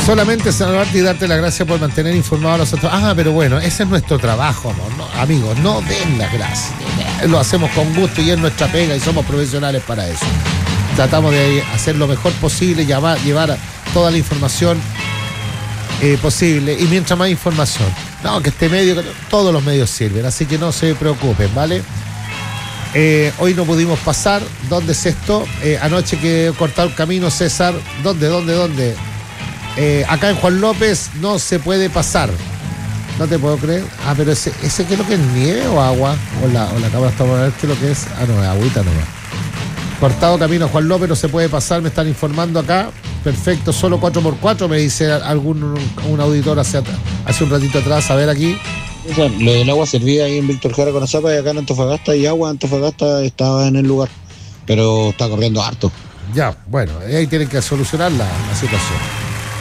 Solamente saludarte y darte las gracias por mantener informados a nosotros. Pero bueno, ese es nuestro trabajo, amor, ¿no? Amigos, no den las gracias. Lo hacemos con gusto y es nuestra pega y somos profesionales para eso. Tratamos de hacer lo mejor posible, llevar toda la información posible. Y mientras más información, que este medio, todos los medios sirven, así que no se preocupen, ¿vale? Hoy no pudimos pasar. ¿Dónde es esto? Anoche que he cortado el camino, César. ¿Dónde? Acá en Juan López no se puede pasar. No te puedo creer. Pero ese ¿qué es lo que es? ¿Nieve o agua? O la cámara está por ver qué es lo que es. No, es agüita nomás. Cortado camino a Juan López, no se puede pasar, me están informando acá. Perfecto, solo 4x4, me dice un auditor hace un ratito atrás. A ver aquí. Lo del agua servía ahí en Víctor Jara con Azapa y acá en Antofagasta, y agua Antofagasta estaba en el lugar, pero está corriendo harto. Ya, bueno, ahí tienen que solucionar la situación.